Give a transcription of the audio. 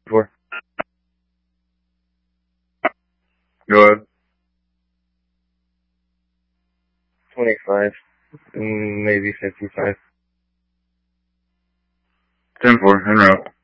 4. Go ahead. 25. Maybe 55. 10-4, en route.